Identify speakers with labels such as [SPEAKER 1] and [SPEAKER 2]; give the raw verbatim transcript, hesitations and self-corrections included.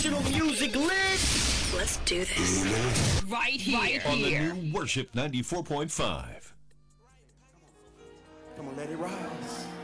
[SPEAKER 1] Motivational music lit.
[SPEAKER 2] Let's do this.
[SPEAKER 3] Right here. Right
[SPEAKER 4] On
[SPEAKER 3] here.
[SPEAKER 4] the new Worship ninety-four point five.
[SPEAKER 5] Come on, let it rise.